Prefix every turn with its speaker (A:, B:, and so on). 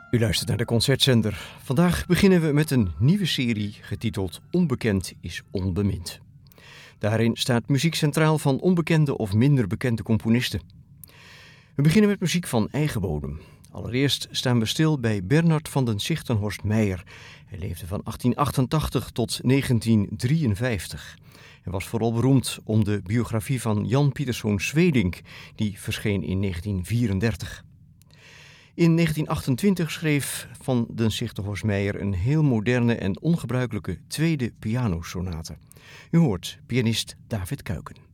A: U luistert naar de Concertzender. Vandaag beginnen we met een nieuwe serie getiteld Onbekend is onbemind. Daarin staat muziek centraal van onbekende of minder bekende componisten. We beginnen met muziek van eigen bodem. Allereerst staan we stil bij Bernard van den Sichtenhorst Meyer. Hij leefde van 1888 tot 1953. Hij was vooral beroemd om de biografie van Jan Pieterszoon Sweelinck, die verscheen in 1934. In 1928 schreef Van den Sichtenhorst Meyer een heel moderne en ongebruikelijke tweede pianosonate. U hoort pianist David Kuiken.